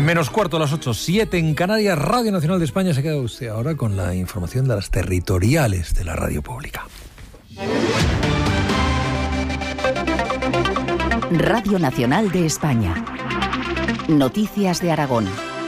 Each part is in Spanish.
Menos cuarto a las 8:07 en Canarias, Radio Nacional de España. Se queda usted ahora con la información de las territoriales de la radio pública. Radio Nacional de España. Noticias de Aragón.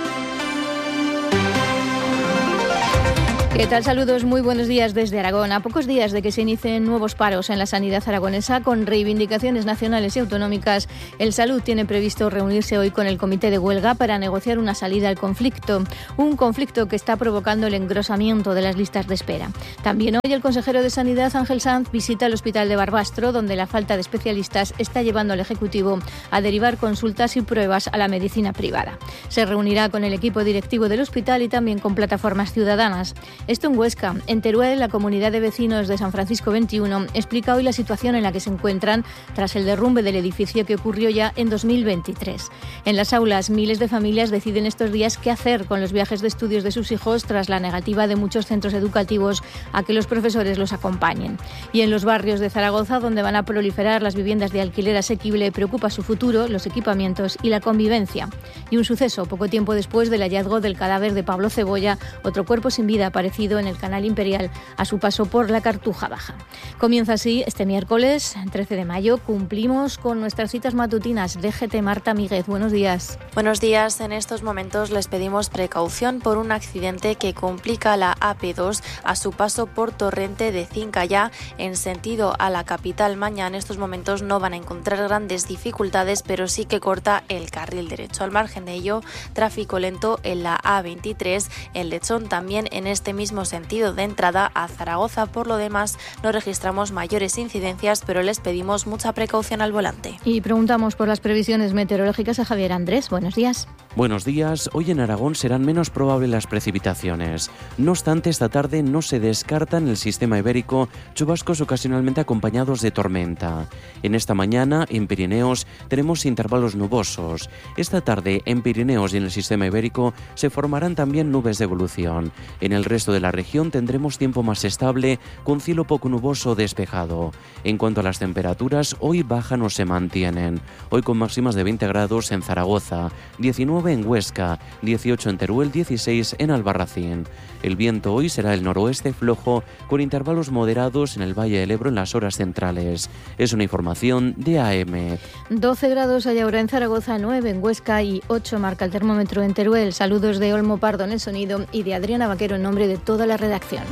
¿Qué tal? Saludos, muy buenos días desde Aragón. A pocos días de que se inicien nuevos paros en la sanidad aragonesa con reivindicaciones nacionales y autonómicas, el Salud tiene previsto reunirse hoy con el comité de huelga para negociar una salida al conflicto. Un conflicto que está provocando el engrosamiento de las listas de espera. También hoy el consejero de Sanidad, Ángel Sanz, visita el hospital de Barbastro, donde la falta de especialistas está llevando al Ejecutivo a derivar consultas y pruebas a la medicina privada. Se reunirá con el equipo directivo del hospital y también con plataformas ciudadanas. Esto en Huesca. En Teruel, la comunidad de vecinos de San Francisco 21 explica hoy la situación en la que se encuentran tras el derrumbe del edificio que ocurrió ya en 2023. En las aulas, miles de familias deciden estos días qué hacer con los viajes de estudios de sus hijos tras la negativa de muchos centros educativos a que los profesores los acompañen. Y en los barrios de Zaragoza, donde van a proliferar las viviendas de alquiler asequible, preocupa su futuro, los equipamientos y la convivencia. Y un suceso poco tiempo después del hallazgo del cadáver de Pablo Cebolla, otro cuerpo sin vida aparecido en el Canal Imperial a su paso por la Cartuja Baja. Comienza así este miércoles, 13 de mayo. Cumplimos con nuestras citas matutinas. DGT, Marta Míguez, buenos días. Buenos días. En estos momentos les pedimos precaución por un accidente que complica la AP2 a su paso por Torrente de Cincayá en sentido a la capital. Mañana en estos momentos no van a encontrar grandes dificultades, pero sí que corta el carril derecho. Al margen de ello, tráfico lento en la A23, en Lechón también en este mismo sentido de entrada a Zaragoza. Por lo demás, no registramos mayores incidencias, pero les pedimos mucha precaución al volante. Y preguntamos por las previsiones meteorológicas a Javier Andrés. Buenos días. Buenos días. Hoy en Aragón serán menos probables las precipitaciones. No obstante, esta tarde no se descartan en el sistema ibérico chubascos ocasionalmente acompañados de tormenta. En esta mañana, en Pirineos, tenemos intervalos nubosos. Esta tarde, en Pirineos y en el sistema ibérico, se formarán también nubes de evolución. En el resto de la región tendremos tiempo más estable, con cielo poco nuboso o despejado. En cuanto a las temperaturas, hoy bajan o se mantienen. Hoy con máximas de 20 grados en Zaragoza, 19 en Huesca, 18 en Teruel, 16 en Albarracín. El viento hoy será el noroeste flojo, con intervalos moderados en el Valle del Ebro en las horas centrales. Es una información de AM. 12 grados hay ahora en Zaragoza, 9 en Huesca y 8 marca el termómetro en Teruel. Saludos de Olmo Pardo en el sonido y de Adriana Vaquero en nombre de toda la redacción.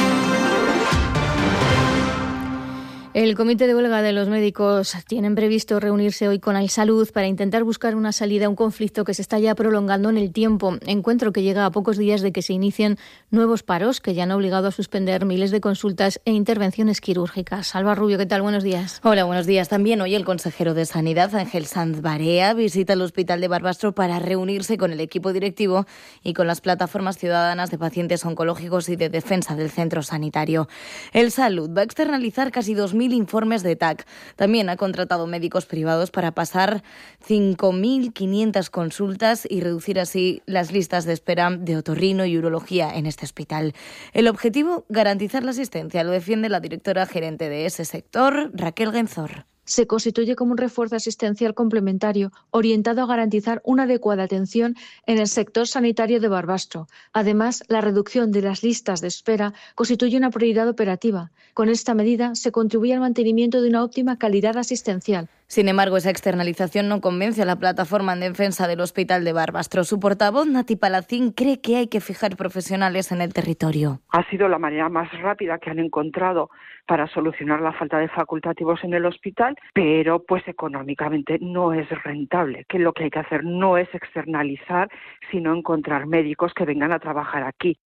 El Comité de Huelga de los Médicos tienen previsto reunirse hoy con el Salud para intentar buscar una salida a un conflicto que se está ya prolongando en el tiempo. Encuentro que llega a pocos días de que se inicien nuevos paros que ya han obligado a suspender miles de consultas e intervenciones quirúrgicas. Alba Rubio, ¿qué tal? Buenos días. Hola, buenos días. También hoy el consejero de Sanidad, Ángel Sanz Barea, visita el hospital de Barbastro para reunirse con el equipo directivo y con las plataformas ciudadanas de pacientes oncológicos y de defensa del centro sanitario. El Salud va a externalizar casi 2.000 informes de TAC. También ha contratado médicos privados para pasar 5.500 consultas y reducir así las listas de espera de otorrino y urología en este hospital. El objetivo, garantizar la asistencia, lo defiende la directora gerente de ese sector, Raquel Genzor. Se constituye como un refuerzo asistencial complementario orientado a garantizar una adecuada atención en el sector sanitario de Barbastro. Además, la reducción de las listas de espera constituye una prioridad operativa. Con esta medida se contribuye al mantenimiento de una óptima calidad asistencial. Sin embargo, esa externalización no convence a la plataforma en defensa del Hospital de Barbastro. Su portavoz, Nati Palacín, cree que hay que fijar profesionales en el territorio. Ha sido la manera más rápida que han encontrado para solucionar la falta de facultativos en el hospital, pero pues económicamente no es rentable, que lo que hay que hacer no es externalizar, sino encontrar médicos que vengan a trabajar aquí.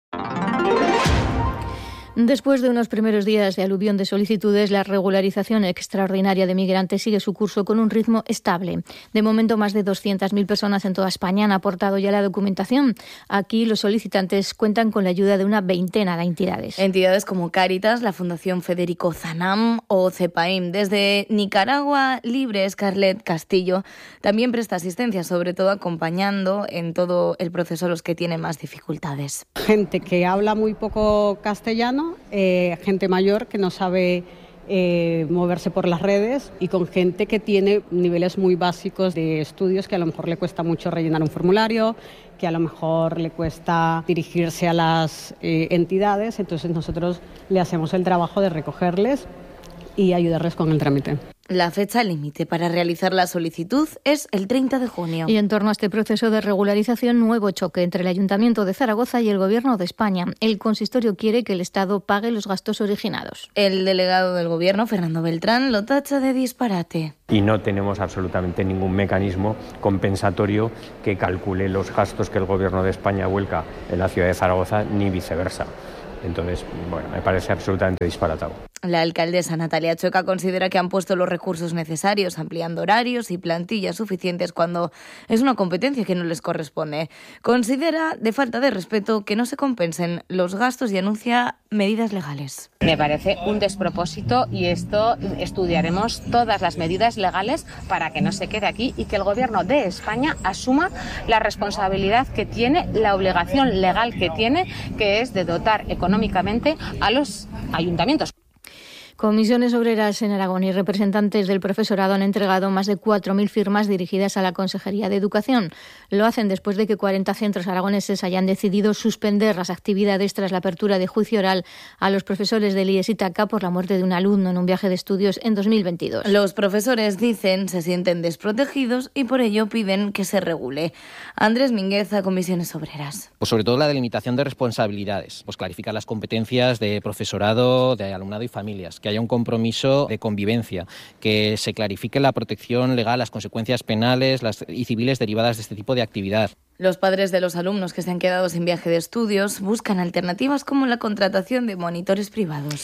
Después de unos primeros días de aluvión de solicitudes, la regularización extraordinaria de migrantes sigue su curso con un ritmo estable. De momento, más de 200.000 personas en toda España han aportado ya la documentación. Aquí los solicitantes cuentan con la ayuda de una veintena de entidades. Entidades como Cáritas, la Fundación Federico Zanam o CEPAIM. Desde Nicaragua Libre, Scarlett Castillo también presta asistencia, sobre todo acompañando en todo el proceso a los que tienen más dificultades. Gente que habla muy poco castellano, gente mayor que no sabe moverse por las redes y con gente que tiene niveles muy básicos de estudios, que a lo mejor le cuesta mucho rellenar un formulario, que a lo mejor le cuesta dirigirse a las entidades. Entonces nosotros le hacemos el trabajo de recogerles y ayudarles con el trámite. La fecha límite para realizar la solicitud es el 30 de junio. Y en torno a este proceso de regularización, nuevo choque entre el Ayuntamiento de Zaragoza y el Gobierno de España. El consistorio quiere que el Estado pague los gastos originados. El delegado del Gobierno, Fernando Beltrán, lo tacha de disparate. Y no tenemos absolutamente ningún mecanismo compensatorio que calcule los gastos que el Gobierno de España vuelca en la ciudad de Zaragoza, ni viceversa. Entonces, me parece absolutamente disparatado. La alcaldesa Natalia Chueca considera que han puesto los recursos necesarios, ampliando horarios y plantillas suficientes cuando es una competencia que no les corresponde. Considera de falta de respeto que no se compensen los gastos y anuncia medidas legales. Me parece un despropósito y esto estudiaremos todas las medidas legales para que no se quede aquí y que el Gobierno de España asuma la responsabilidad que tiene, la obligación legal que tiene, que es de dotar económicamente a los ayuntamientos. Comisiones obreras en Aragón y representantes del profesorado han entregado más de 4.000 firmas dirigidas a la Consejería de Educación. Lo hacen después de que 40 centros aragoneses hayan decidido suspender las actividades tras la apertura de juicio oral a los profesores del IES Ítaca por la muerte de un alumno en un viaje de estudios en 2022. Los profesores, dicen, se sienten desprotegidos y por ello piden que se regule. Andrés Mínguez, a Comisiones Obreras. Pues sobre todo la delimitación de responsabilidades, pues clarificar las competencias de profesorado, de alumnado y familias, que haya un compromiso de convivencia, que se clarifique la protección legal, las consecuencias penales y civiles derivadas de este tipo de actividad. Los padres de los alumnos que se han quedado sin viaje de estudios buscan alternativas como la contratación de monitores privados.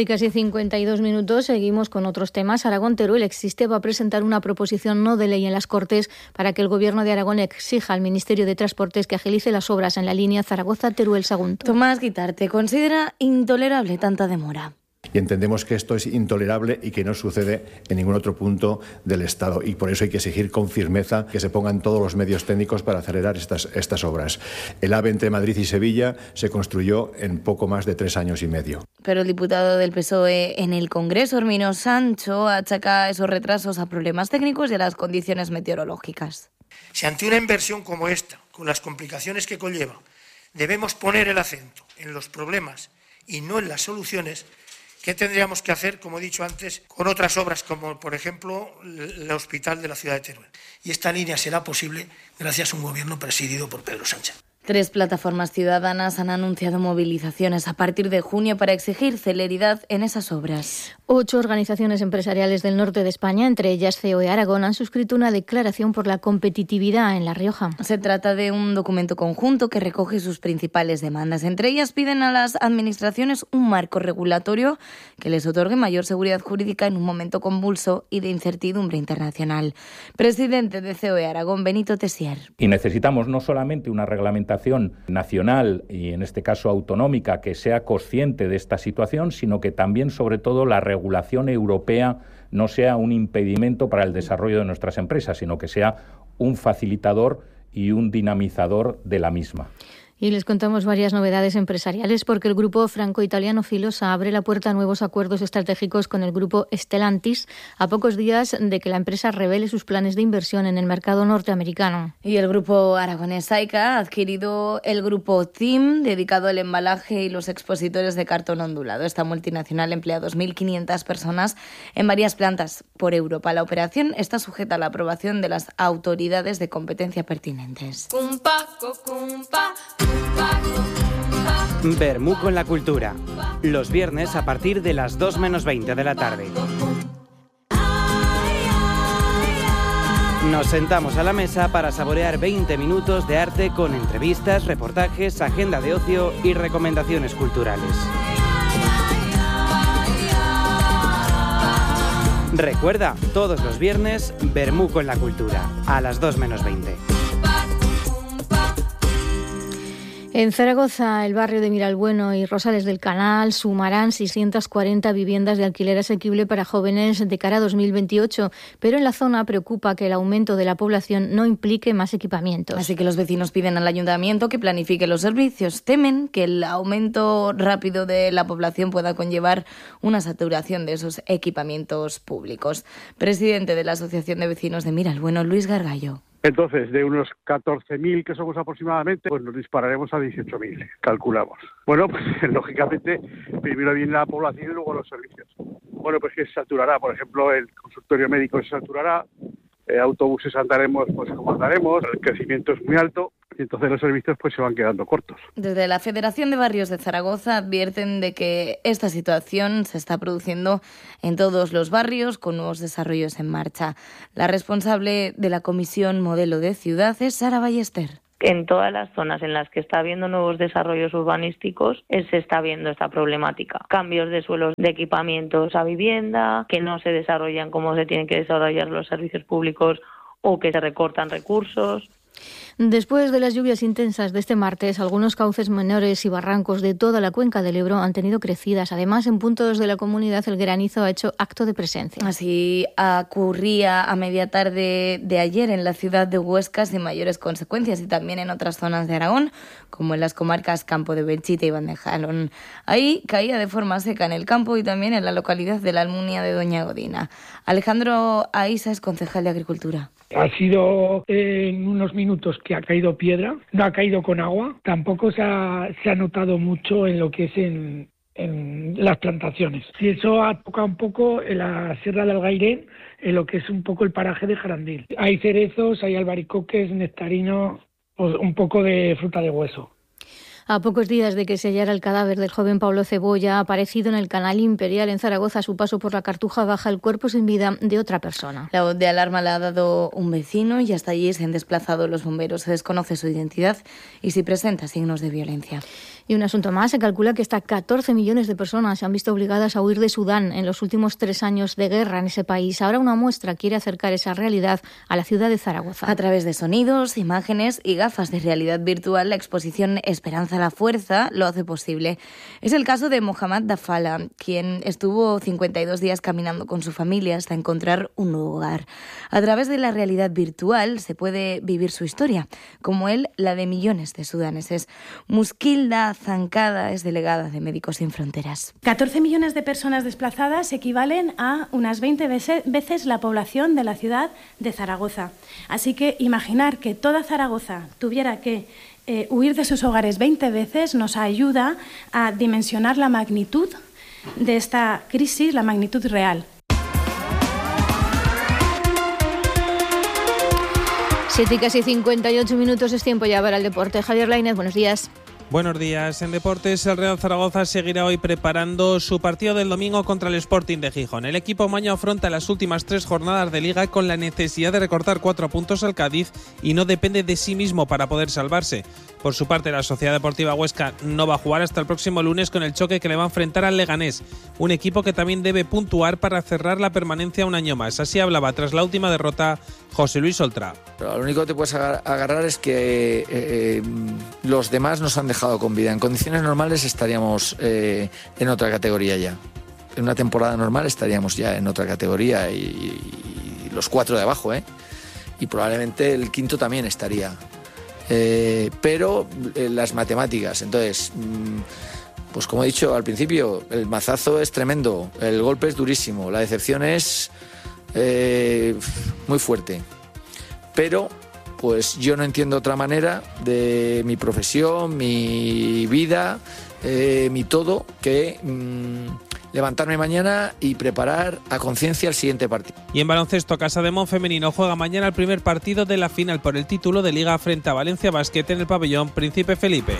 7:52. Seguimos con otros temas. Aragón-Teruel Existe va a presentar una proposición no de ley en las Cortes para que el Gobierno de Aragón exija al Ministerio de Transportes que agilice las obras en la línea Zaragoza-Teruel-Sagunto. Tomás Guitarte considera intolerable tanta demora. Y entendemos que esto es intolerable y que no sucede en ningún otro punto del Estado. Y por eso hay que exigir con firmeza que se pongan todos los medios técnicos para acelerar estas obras. El AVE entre Madrid y Sevilla se construyó en poco más de 3 años y medio. Pero el diputado del PSOE en el Congreso, Hermino Sancho, achaca esos retrasos a problemas técnicos y a las condiciones meteorológicas. Si ante una inversión como esta, con las complicaciones que conlleva, debemos poner el acento en los problemas y no en las soluciones, ¿qué tendríamos que hacer, como he dicho antes, con otras obras como, por ejemplo, el hospital de la ciudad de Teruel? Y esta línea será posible gracias a un gobierno presidido por Pedro Sánchez. 3 plataformas ciudadanas han anunciado movilizaciones a partir de junio para exigir celeridad en esas obras. 8 organizaciones empresariales del norte de España, entre ellas COE Aragón, han suscrito una declaración por la competitividad en La Rioja. Se trata de un documento conjunto que recoge sus principales demandas. Entre ellas piden a las administraciones un marco regulatorio que les otorgue mayor seguridad jurídica en un momento convulso y de incertidumbre internacional. Presidente de COE Aragón, Benito Tessier. Y necesitamos no solamente una reglamentación nacional y en este caso autonómica que sea consciente de esta situación, sino que también, sobre todo, la regulación europea no sea un impedimento para el desarrollo de nuestras empresas, sino que sea un facilitador y un dinamizador de la misma. Y les contamos varias novedades empresariales porque el grupo franco-italiano Filosa abre la puerta a nuevos acuerdos estratégicos con el grupo Stellantis a pocos días de que la empresa revele sus planes de inversión en el mercado norteamericano. Y el grupo aragonés Saica ha adquirido el grupo TIM, dedicado al embalaje y los expositores de cartón ondulado. Esta multinacional emplea 2.500 personas en varias plantas por Europa. La operación está sujeta a la aprobación de las autoridades de competencia pertinentes. Vermú con la cultura. Los viernes a partir de las 2:20 de la tarde. Nos sentamos a la mesa para saborear 20 minutos de arte con entrevistas, reportajes, agenda de ocio y recomendaciones culturales. Recuerda, todos los viernes, Vermú con la cultura, a las 2:20. En Zaragoza, el barrio de Miralbueno y Rosales del Canal sumarán 640 viviendas de alquiler asequible para jóvenes de cara a 2028, pero en la zona preocupa que el aumento de la población no implique más equipamientos. Así que los vecinos piden al ayuntamiento que planifique los servicios. Temen que el aumento rápido de la población pueda conllevar una saturación de esos equipamientos públicos. Presidente de la Asociación de Vecinos de Miralbueno, Luis Gargallo. Entonces, de unos 14.000 que somos aproximadamente, pues nos dispararemos a 18.000, calculamos. Bueno, pues lógicamente, primero viene la población y luego los servicios. Bueno, pues que se saturará, por ejemplo, el consultorio médico se saturará, autobuses andaremos pues como andaremos, el crecimiento es muy alto y entonces los servicios pues se van quedando cortos. Desde la Federación de Barrios de Zaragoza advierten de que esta situación se está produciendo en todos los barrios con nuevos desarrollos en marcha. La responsable de la Comisión Modelo de Ciudad es Sara Ballester. En todas las zonas en las que está habiendo nuevos desarrollos urbanísticos se está viendo esta problemática. Cambios de suelos de equipamientos a vivienda, que no se desarrollan como se tienen que desarrollar los servicios públicos o que se recortan recursos. Después de las lluvias intensas de este martes, algunos cauces menores y barrancos de toda la cuenca del Ebro han tenido crecidas. Además, en puntos de la comunidad el granizo ha hecho acto de presencia. Así ocurría a media tarde de ayer en la ciudad de Huesca sin mayores consecuencias y también en otras zonas de Aragón, como en las comarcas Campo de Belchite y Bandejalón. Ahí caía de forma seca en el campo y también en la localidad de la Almunia de Doña Godina. Alejandro Aisa es concejal de Agricultura. Ha sido en unos minutos que ha caído piedra, no ha caído con agua, tampoco se ha notado mucho en lo que es en las plantaciones. Y eso ha tocado un poco en la Sierra del Algairén, en lo que es un poco el paraje de Jarandil. Hay cerezos, hay albaricoques, nectarinos, un poco de fruta de hueso. A pocos días de que se hallara el cadáver del joven Pablo Cebolla, aparecido en el Canal Imperial en Zaragoza a su paso por la Cartuja Baja, el cuerpo sin vida de otra persona. La voz de alarma la ha dado un vecino y hasta allí se han desplazado los bomberos. Se desconoce su identidad y si presenta signos de violencia. Y un asunto más, se calcula que hasta 14 millones de personas se han visto obligadas a huir de Sudán en los últimos 3 años de guerra en ese país. Ahora una muestra quiere acercar esa realidad a la ciudad de Zaragoza. A través de sonidos, imágenes y gafas de realidad virtual, la exposición Esperanza a la Fuerza lo hace posible. Es el caso de Mohamed Dafala, quien estuvo 52 días caminando con su familia hasta encontrar un nuevo hogar. A través de la realidad virtual se puede vivir su historia, como él, la de millones de sudaneses. Muskilda Zancada es delegada de Médicos Sin Fronteras. 14 millones de personas desplazadas equivalen a unas 20 veces la población de la ciudad de Zaragoza. Así que imaginar que toda Zaragoza tuviera que huir de sus hogares 20 veces nos ayuda a dimensionar la magnitud de esta crisis, la magnitud real. 7:58 es tiempo ya para el deporte. Javier Lainez, buenos días. Buenos días. En deportes, el Real Zaragoza seguirá hoy preparando su partido del domingo contra el Sporting de Gijón. El equipo maño afronta las últimas 3 jornadas de Liga con la necesidad de recortar 4 puntos al Cádiz y no depende de sí mismo para poder salvarse. Por su parte, la Sociedad Deportiva Huesca no va a jugar hasta el próximo lunes con el choque que le va a enfrentar al Leganés, un equipo que también debe puntuar para cerrar la permanencia un año más. Así hablaba tras la última derrota José Luis Oltra. Lo único que te puedes agarrar es que los demás nos han dejado con vida. En condiciones normales estaríamos en otra categoría ya. En una temporada normal estaríamos ya en otra categoría y los 4 de abajo, y probablemente el quinto también estaría. Pero las matemáticas, entonces, pues como he dicho al principio, el mazazo es tremendo, el golpe es durísimo, la decepción es muy fuerte, pero pues yo no entiendo otra manera de mi profesión, mi vida, mi todo, que levantarme mañana y preparar a conciencia el siguiente partido. Y en baloncesto, Casademón femenino juega mañana el primer partido de la final por el título de Liga frente a Valencia Basket en el pabellón Príncipe Felipe.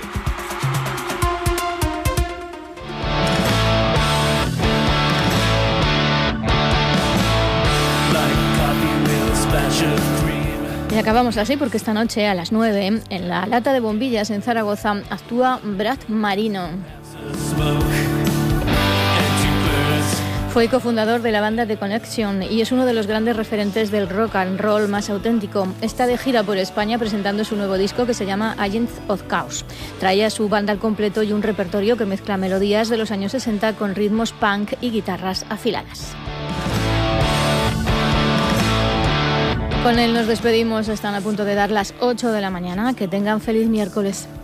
Y acabamos así porque esta noche a las 9 en la Lata de Bombillas en Zaragoza actúa Brad Marino. Fue cofundador de la banda The Connection y es uno de los grandes referentes del rock and roll más auténtico. Está de gira por España presentando su nuevo disco que se llama Agents of Chaos. Trae a su banda al completo y un repertorio que mezcla melodías de los años 60 con ritmos punk y guitarras afiladas. Con él nos despedimos, están a punto de dar las 8 de la mañana. Que tengan feliz miércoles.